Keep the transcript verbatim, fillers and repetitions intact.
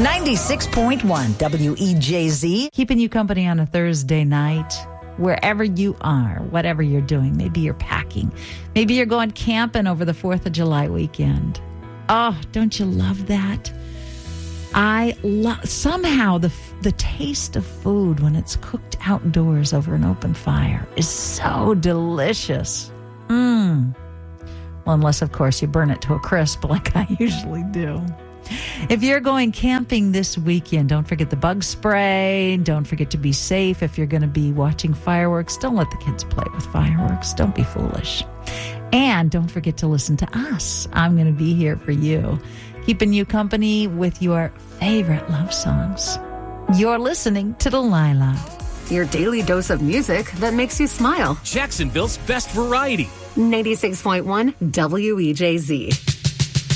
ninety-six point one W E J Z. Keeping you company on a Thursday night, wherever you are, whatever you're doing. Maybe you're packing. Maybe you're going camping over the fourth of July weekend. Oh, don't you love that? I love, somehow the the taste of food when it's cooked outdoors over an open fire is so delicious. Mmm. Well, unless, of course, you burn it to a crisp like I usually do. If you're going camping this weekend, don't forget the bug spray. Don't forget to be safe. If you're going to be watching fireworks, don't let the kids play with fireworks. Don't be foolish. And don't forget to listen to us. I'm going to be here for you, keeping you company with your favorite love songs. You're listening to Delilah. Your daily dose of music that makes you smile. Jacksonville's best variety. ninety-six point one W E J Z.